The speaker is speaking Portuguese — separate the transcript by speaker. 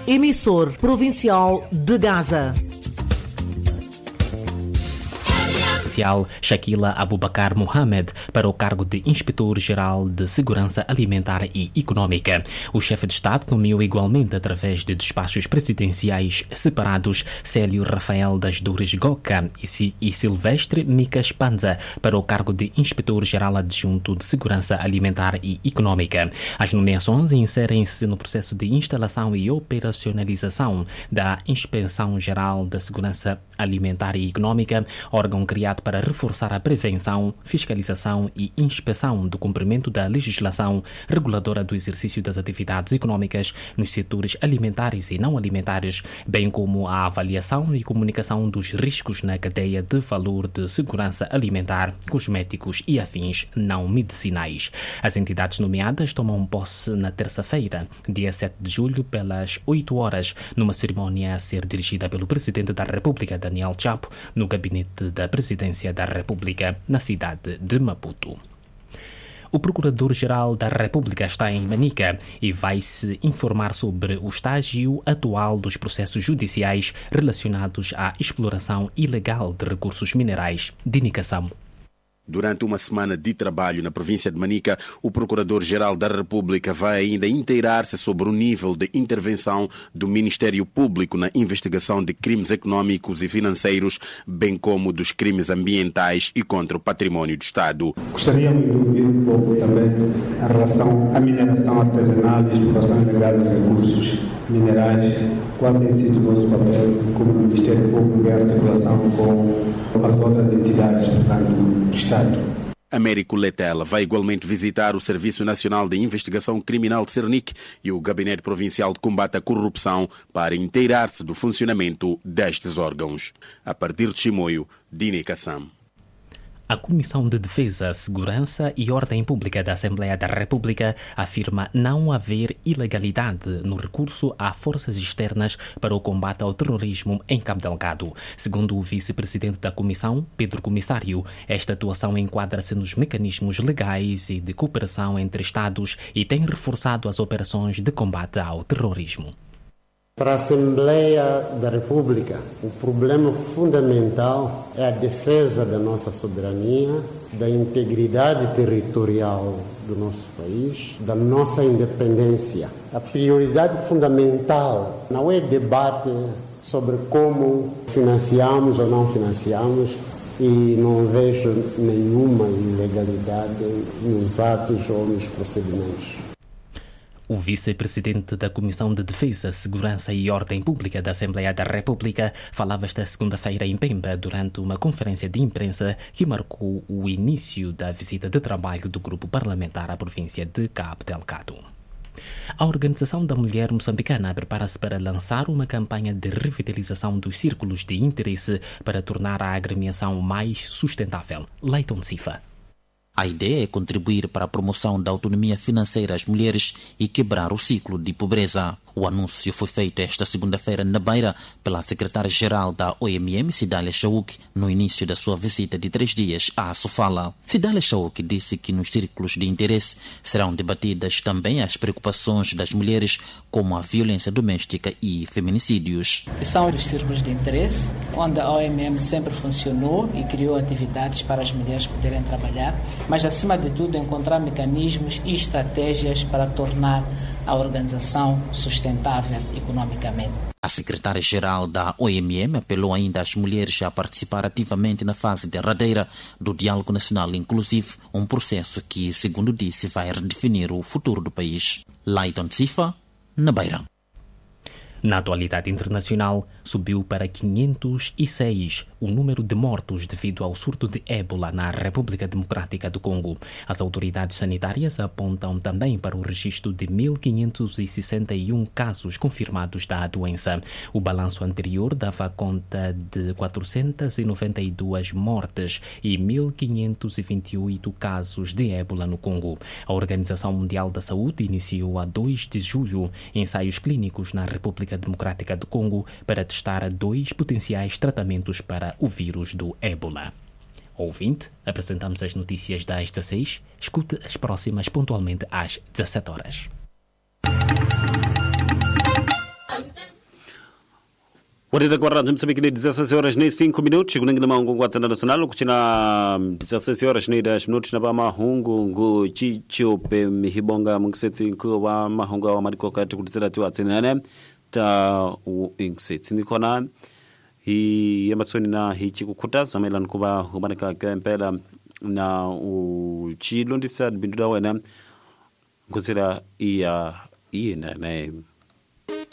Speaker 1: Emissor provincial de Gaza.
Speaker 2: Shakila Abubakar Mohamed para o cargo de Inspetor-Geral de Segurança Alimentar e Econômica. O chefe de Estado nomeou igualmente, através de despachos presidenciais separados, Célio Rafael das Dores Goca e Silvestre Micas Panza para o cargo de Inspetor-Geral Adjunto de Segurança Alimentar e Econômica. As nomeações inserem-se no processo de instalação e operacionalização da Inspeção Geral da Segurança Alimentar e Econômica, órgão criado para reforçar a prevenção, fiscalização e inspeção do cumprimento da legislação reguladora do exercício das atividades econômicas nos setores alimentares e não alimentares, bem como a avaliação e comunicação dos riscos na cadeia de valor de segurança alimentar, cosméticos e afins não medicinais. As entidades nomeadas tomam posse na terça-feira, dia 7 de julho, pelas 8 horas, numa cerimónia a ser dirigida pelo Presidente da República, Daniel Chapo, no gabinete da Presidência da República, na cidade de Maputo. O Procurador-Geral da República está em Manica e vai se informar sobre o estágio atual dos processos judiciais relacionados à exploração ilegal de recursos minerais. Dinicação.
Speaker 3: Durante uma semana de trabalho na província de Manica, o Procurador-Geral da República vai ainda inteirar-se sobre o nível de intervenção do Ministério Público na investigação de crimes econômicos e financeiros, bem como dos crimes ambientais e contra o património do Estado.
Speaker 4: Gostaríamos de ouvir um pouco também em relação à mineração artesanal e exploração ilegal de recursos minerais. Qual tem sido o nosso papel como Ministério Público em articulação com as outras entidades, portanto, do Estado?
Speaker 3: Américo Letela vai igualmente visitar o Serviço Nacional de Investigação Criminal de Cernic e o Gabinete Provincial de Combate à Corrupção para inteirar-se do funcionamento destes órgãos. A partir de Chimoio, Dini Kassam.
Speaker 2: A Comissão de Defesa, Segurança e Ordem Pública da Assembleia da República afirma não haver ilegalidade no recurso a forças externas para o combate ao terrorismo em Cabo Delgado. Segundo o vice-presidente da Comissão, Pedro Comissário, esta atuação enquadra-se nos mecanismos legais e de cooperação entre Estados e tem reforçado as operações de combate ao terrorismo.
Speaker 5: Para a Assembleia da República, o problema fundamental é a defesa da nossa soberania, da integridade territorial do nosso país, da nossa independência. A prioridade fundamental não é debate sobre como financiamos ou não financiamos, e não vejo nenhuma ilegalidade nos atos ou nos procedimentos.
Speaker 2: O vice-presidente da Comissão de Defesa, Segurança e Ordem Pública da Assembleia da República falava esta segunda-feira em Pemba durante uma conferência de imprensa que marcou o início da visita de trabalho do grupo parlamentar à província de Cabo Delgado. A Organização da Mulher Moçambicana prepara-se para lançar uma campanha de revitalização dos círculos de interesse para tornar a agremiação mais sustentável. Leiton Cifa.
Speaker 6: A ideia é contribuir para a promoção da autonomia financeira às mulheres e quebrar o ciclo de pobreza. O anúncio foi feito esta segunda-feira na Beira pela secretária-geral da OMM, Cidália Chauk, no início da sua visita de 3 dias à Sofala. Cidália Chauk disse que nos círculos de interesse serão debatidas também as preocupações das mulheres, como a violência doméstica e feminicídios.
Speaker 7: São os círculos de interesse, onde a OMM sempre funcionou e criou atividades para as mulheres poderem trabalhar, mas acima de tudo encontrar mecanismos e estratégias para tornar a organização sustentável economicamente.
Speaker 6: A secretária-geral da OMM apelou ainda às mulheres a participar ativamente na fase derradeira do Diálogo Nacional Inclusivo, um processo que, segundo disse, vai redefinir o futuro do país. Leiton Cifa, na Beira.
Speaker 2: Na atualidade internacional, subiu para 506 o número de mortos devido ao surto de ébola na República Democrática do Congo. As autoridades sanitárias apontam também para o registro de 1.561 casos confirmados da doença. O balanço anterior dava conta de 492 mortes e 1.528 casos de ébola no Congo. A Organização Mundial da Saúde iniciou a 2 de julho ensaios clínicos na República Democrática do Congo para testar 2 potenciais tratamentos para o vírus do ébola. Ouvinte, apresentamos as notícias das 16. Escute as próximas pontualmente às 17 horas.
Speaker 8: Wateta kwa radio Moçambique ni 16 horas nem 5 minutos, kunengina maungu kwa tanda nacional kuchina 16 horas nem 10 minutos na ba mahungu ngu chicho pe mihibonga mungseti ko wa mahungu wa mariko kati kutizira tu atenane ta ingseti nikona hi yamatsoni na hi chikukuta zamelan kuba humaneka kempela na uchilondisa binduda wena kuzira iya na